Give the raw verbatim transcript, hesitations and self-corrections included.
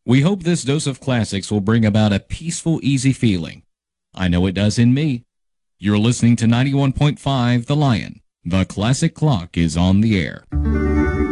We hope this dose of classics will bring about a peaceful, easy feeling. I know it does in me. You're listening to ninety-one point five The Lion. The Classic Clock is on the air.